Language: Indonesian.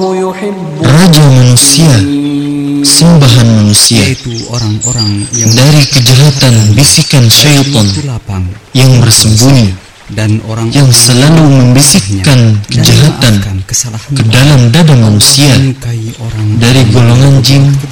Raja manusia, sembahan manusia, yaitu orang-orang yang dari kejahatan bisikan syaitan yang bersembunyi dan orang yang selalu membisikkan kejahatan ke dalam dada manusia dari golongan jin